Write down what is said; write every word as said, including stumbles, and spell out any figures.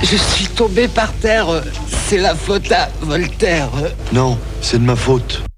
Je suis tombé par terre. C'est la faute à Voltaire. Non, c'est de ma faute.